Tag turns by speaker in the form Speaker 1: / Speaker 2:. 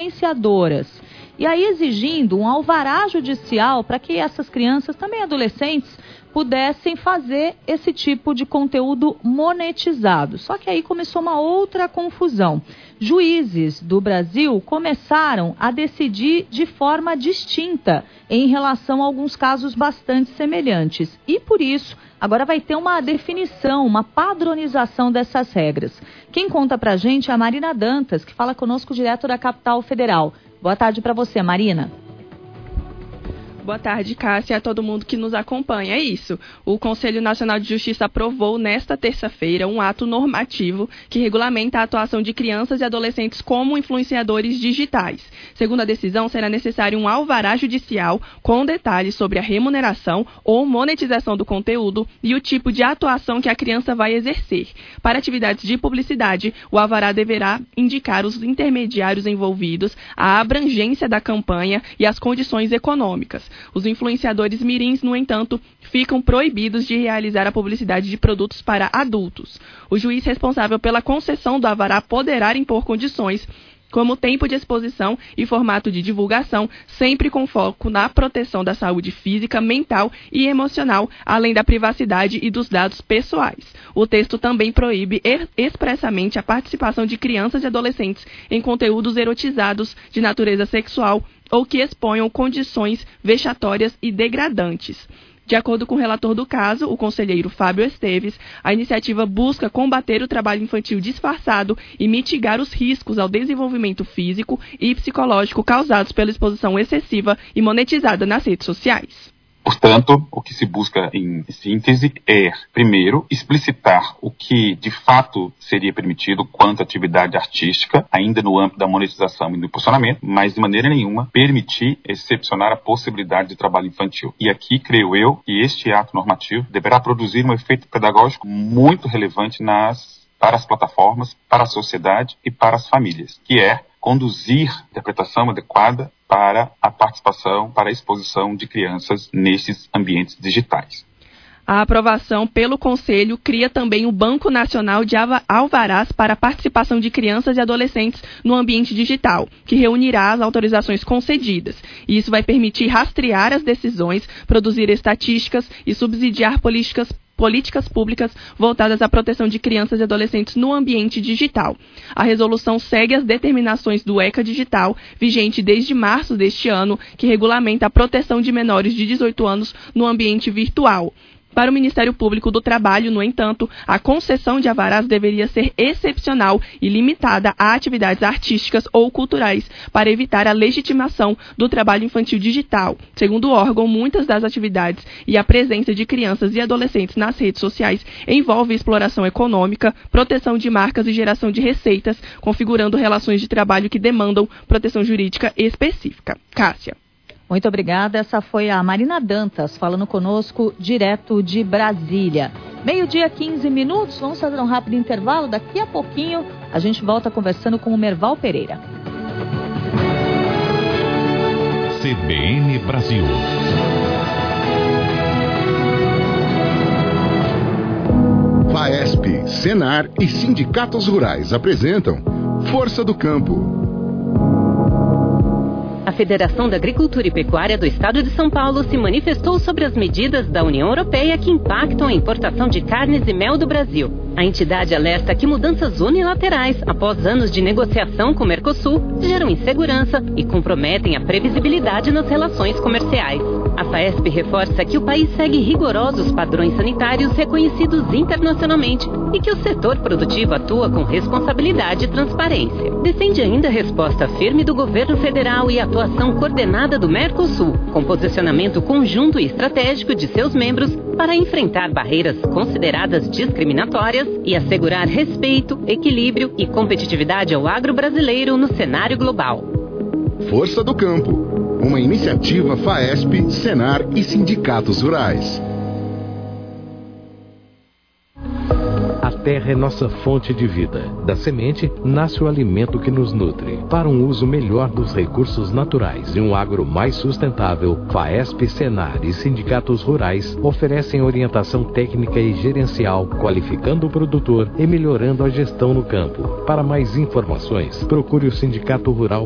Speaker 1: influenciadoras. E aí exigindo um alvará judicial para que essas crianças, também adolescentes, pudessem fazer esse tipo de conteúdo monetizado. Só que aí começou uma outra confusão. Juízes do Brasil começaram a decidir de forma distinta em relação a alguns casos bastante semelhantes. E por isso, agora vai ter uma definição, uma padronização dessas regras. Quem conta pra gente é a Marina Dantas, que fala conosco direto da Capital Federal. Boa tarde para você, Marina.
Speaker 2: Boa tarde, Cássia, a todo mundo que nos acompanha. É isso. O Conselho Nacional de Justiça aprovou nesta terça-feira um ato normativo que regulamenta a atuação de crianças e adolescentes como influenciadores digitais. Segundo a decisão, será necessário um alvará judicial com detalhes sobre a remuneração ou monetização do conteúdo e o tipo de atuação que a criança vai exercer. Para atividades de publicidade, o alvará deverá indicar os intermediários envolvidos, a abrangência da campanha e as condições econômicas. Os influenciadores mirins, no entanto, ficam proibidos de realizar a publicidade de produtos para adultos. O juiz responsável pela concessão do alvará poderá impor condições como tempo de exposição e formato de divulgação, sempre com foco na proteção da saúde física, mental e emocional, além da privacidade e dos dados pessoais. O texto também proíbe expressamente a participação de crianças e adolescentes em conteúdos erotizados de natureza sexual ou que exponham condições vexatórias e degradantes. De acordo com o relator do caso, o conselheiro Fábio Esteves, a iniciativa busca combater o trabalho infantil disfarçado e mitigar os riscos ao desenvolvimento físico e psicológico causados pela exposição excessiva e monetizada nas redes sociais.
Speaker 3: Portanto, o que se busca em síntese é, primeiro, explicitar o que de fato seria permitido quanto atividade artística, ainda no âmbito da monetização e do impulsionamento, mas de maneira nenhuma permitir excepcionar a possibilidade de trabalho infantil. E aqui, creio eu, que este ato normativo deverá produzir um efeito pedagógico muito relevante para as plataformas, para a sociedade e para as famílias, que é conduzir a interpretação adequada para a participação, para a exposição de crianças nesses ambientes digitais.
Speaker 2: A aprovação pelo Conselho cria também o Banco Nacional de Alvarás para a participação de crianças e adolescentes no ambiente digital, que reunirá as autorizações concedidas. E isso vai permitir rastrear as decisões, produzir estatísticas e subsidiar políticas públicas voltadas à proteção de crianças e adolescentes no ambiente digital. A resolução segue as determinações do ECA Digital, vigente desde março deste ano, que regulamenta a proteção de menores de 18 anos no ambiente virtual. Para o Ministério Público do Trabalho, no entanto, a concessão de alvarás deveria ser excepcional e limitada a atividades artísticas ou culturais, para evitar a legitimação do trabalho infantil digital. Segundo o órgão, muitas das atividades e a presença de crianças e adolescentes nas redes sociais envolve exploração econômica, proteção de marcas e geração de receitas, configurando relações de trabalho que demandam proteção jurídica específica. Cássia.
Speaker 1: Muito obrigada. Essa foi a Marina Dantas falando conosco direto de Brasília. 12:15. Vamos fazer um rápido intervalo. Daqui a pouquinho a gente volta conversando com o Merval Pereira.
Speaker 4: CBN Brasil. FAESP, Senar e sindicatos rurais apresentam Força do Campo.
Speaker 5: A Federação da Agricultura e Pecuária do Estado de São Paulo se manifestou sobre as medidas da União Europeia que impactam a importação de carnes e mel do Brasil. A entidade alerta que mudanças unilaterais, após anos de negociação com o Mercosul, geram insegurança e comprometem a previsibilidade nas relações comerciais. A FAESP reforça que o país segue rigorosos padrões sanitários reconhecidos internacionalmente e que o setor produtivo atua com responsabilidade e transparência. Defende ainda a resposta firme do governo federal e a atuação coordenada do Mercosul, com posicionamento conjunto e estratégico de seus membros para enfrentar barreiras consideradas discriminatórias e assegurar respeito, equilíbrio e competitividade ao agro brasileiro no cenário global.
Speaker 4: Força do Campo, uma iniciativa FAESP, Senar e sindicatos rurais.
Speaker 6: A terra é nossa fonte de vida. Da semente nasce o alimento que nos nutre. Para um uso melhor dos recursos naturais e um agro mais sustentável, FAESP, Senar e sindicatos rurais oferecem orientação técnica e gerencial, qualificando o produtor e melhorando a gestão no campo. Para mais informações, procure o Sindicato Rural